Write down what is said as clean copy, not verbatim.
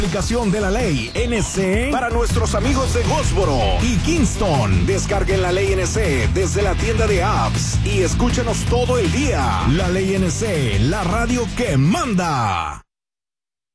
Aplicación de la ley NC para nuestros amigos de Goldsboro y Kingston. Descarguen la ley NC desde la tienda de apps y escúchenos todo el día. La ley NC, la radio que manda.